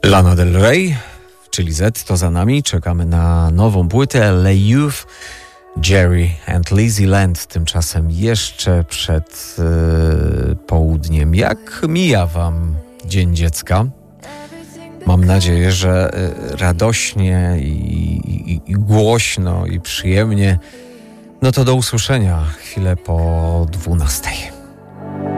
Lana Del Rey, czyli Z, to za nami. Czekamy na nową płytę Le Youth, Jerry and Lizzy Land. Tymczasem jeszcze przed południem. Jak mija wam Dzień Dziecka? Mam nadzieję, że radośnie i głośno i przyjemnie. No to do usłyszenia chwilę po 12.